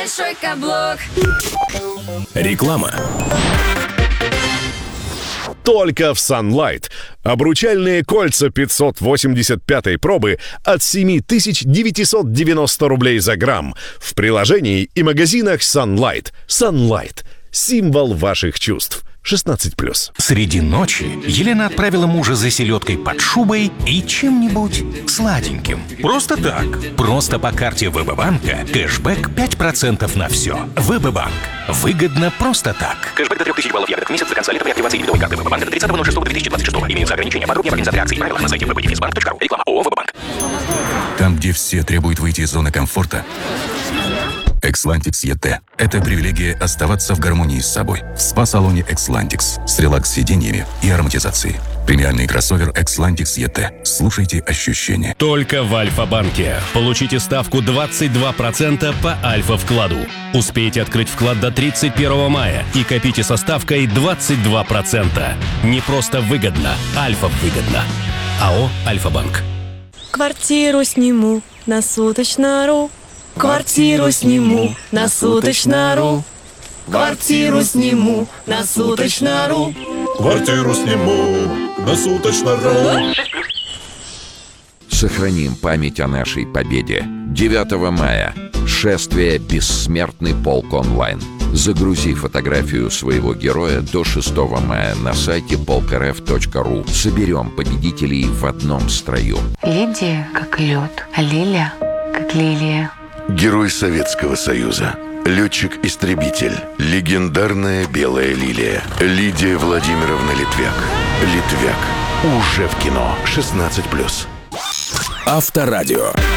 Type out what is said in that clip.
большой каблук. Реклама. Только в Sunlight. Обручальные кольца 585-й пробы от 7990 рублей за грамм. В приложении и магазинах Sunlight. Sunlight. Символ ваших чувств. 16+. Среди ночи Елена отправила мужа за селедкой под шубой и чем-нибудь сладеньким. Просто так. Просто по карте ВБ-банка кэшбэк 5% на все. ВБ-банк. Выгодно просто так. Кэшбэк до 3000 баллов ягодок в месяц до конца лета при активации дебетовой карты ВБ-банка до 30.06.2026. Имеются ограничения. Подробнее в организации акций и правила на сайте www.bank.ru. Реклама ООО «ВБ-банк». Там, где все требуют выйти из зоны комфорта, Экслантикс ЕТ – это привилегия оставаться в гармонии с собой. В спа-салоне Экслантикс с релакс-сиденьями и ароматизацией. Премиальный кроссовер Экслантикс ЕТ. Слушайте ощущения. Только в Альфа-банке. Получите ставку 22% по Альфа-вкладу. Успейте открыть вклад до 31 мая и копите со ставкой 22%. Не просто выгодно, Альфа-выгодно. АО «Альфа-банк». Квартиру сниму на суточно.ру. Квартиру сниму на суточно.ру. Квартиру сниму на суточно.ру. Квартиру сниму на суточно.ру. Сохраним память о нашей победе. 9 мая. Шествие «Бессмертный полк онлайн». Загрузи фотографию своего героя до 6 мая на сайте polkrf.ru. Соберем победителей в одном строю. Лидия как лед, а Лиля как лилия. Герой Советского Союза. Летчик-истребитель. Легендарная белая лилия. Лидия Владимировна Литвяк. Литвяк. Уже в кино. 16+. Авторадио.